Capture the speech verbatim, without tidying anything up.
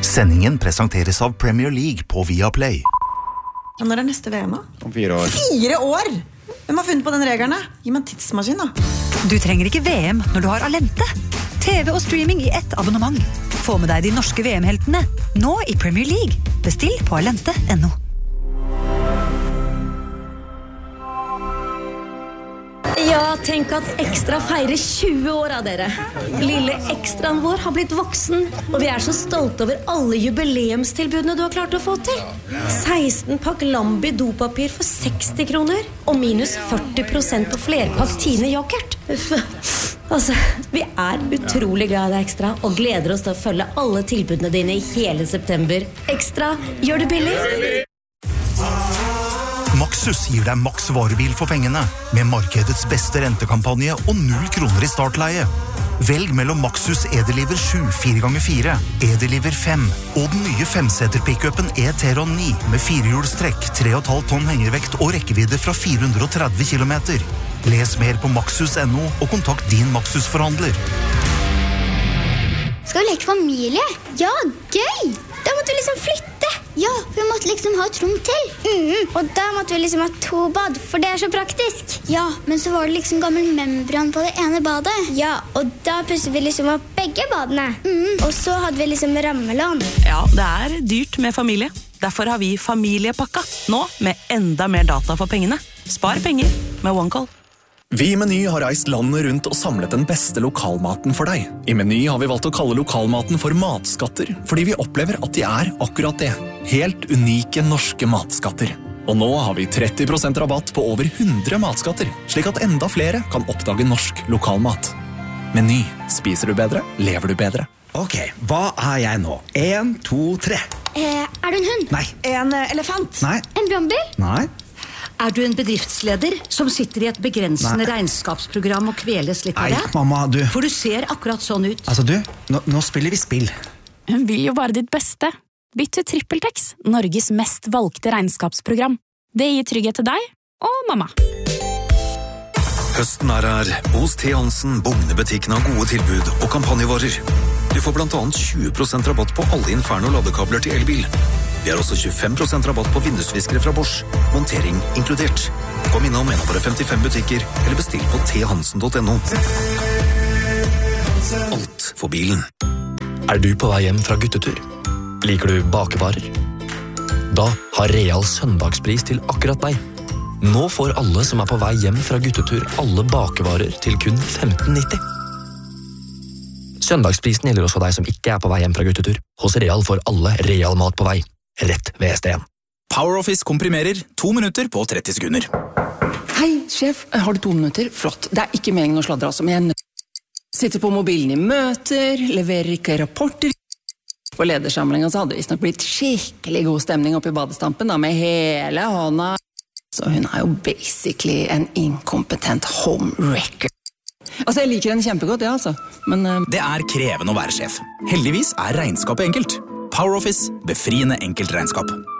Sendingen presenteres av Premier League på Viaplay. Når er neste V M da? Om fire år. Fire år? Hvem har funnet på den regelen? Gi meg en tidsmaskin da. Du trenger ikke V M når du har Alente. T V og streaming i ett abonnement. Få med deg de norske V M-heltene, nå i Premier League. Bestill på alente punktum no. Ja, tenk at Ekstra feirer tjue år av dere. Lille ekstraen vår har blitt voksen, og vi er så stolte over alle jubileumstilbudene du har klart å få til. seksten pakk Lambi dopapir for seksti kroner, og minus førti prosent på flerpakk Tine yoghurt. Altså, vi er utrolig glad i deg, Ekstra, og gleder oss til å følge alle tilbudene dine i hele september. Ekstra, gjør det billig! Maxus gir deg maks varebil for pengene, med markedets beste rentekampanje og null kroner i startleie. Velg mellom Maxus Edeliver sju fire ganger fire, Edeliver fem og den nye femseter-pickupen E-Teron ni med firehjulstrekk, tre komma fem tonn hengevekt og rekkevidde fra fire hundre og tretti kilometer. Les mer på maxus punktum no og kontakt din Maxus-forhandler. Skal vi leke familie? Ja, gøy! Da måtte vi liksom flytte. Ja, vi måtte liksom ha et rom til. Mm, og da måtte vi liksom ha to bad, for det er så praktisk. Ja, men så var det liksom gammel membran på det ene badet. Ja, og da pusset vi liksom opp begge badene. Mm, og så hadde vi liksom rammelån. Ja, det er dyrt med familie. Derfor har vi familiepakka, nå med enda mer data for pengene. Spar penger med OneCall. Vi i Meny har reist landet rundt og samlet den beste lokalmaten for deg. I Meny har vi valgt å kalle lokalmaten for matskatter, fordi vi opplever at de er akkurat det. Helt unike norske matskatter. Og nå har vi tretti prosent rabatt på over hundre matskatter, slik at enda flere kan oppdage norsk lokalmat. Meny. Spiser du bedre, lever du bedre. Ok, hva er jeg nå? En, to, tre. Eh, er du en hund? Nei. En uh, elefant? Nei. En brannbil? Nei. Er du en bedriftsleder som sitter i et begrensende Nei. regnskapsprogram og kveles litt av det? Nei, mamma, du... For du ser akkurat sånn ut. Altså, du, nå, nå spiller vi spill. Hun vil jo bare ditt beste. Bytt til TrippelTex, Norges mest valgte regnskapsprogram. Det gir trygghet til deg og mamma. Høsten er her. Hos T. Hansen bugnebutikken har gode tilbud og kampanjevarer. Du får blant annet tjue prosent rabatt på alle Inferno ladekabler til elbil. Vi har også tjuefem prosent rabatt på vindusviskere fra Bosch. Montering inkludert. Kom innom en av våre femtifem butikker, eller bestill på t hansen punktum no. Alt for bilen. Er du på vei hjem fra guttetur? Liker du bakevarer? Da har Real søndagspris til akkurat deg. Nå får alle som er på vei hjem fra guttetur alle bakevarer til kun femten nitti. Søndagsprisen gjelder også deg som ikke er på vei hjem fra guttetur. Hos Real får alle Real mat på vei. Rett ved S D en. PowerOffice komprimerer to minutter på tretti sekunder. Hei, sjef. Har du to minutter? Flott. Det er ikke meningen å sladre, altså, men jeg sitter på mobilen i møter, leverer ikke rapporter. På ledersamlingen så hadde det visst nok blitt skikkelig god stemning oppe i badestampen, da, med hele hånda. Så hun er jo basically en inkompetent homewrecker. Altså, jeg liker henne kjempegodt, ja, altså. Men uh... det er krevende å være sjef. Heldigvis er regnskapet enkelt. PowerOffice, befriende enkelt regnskap.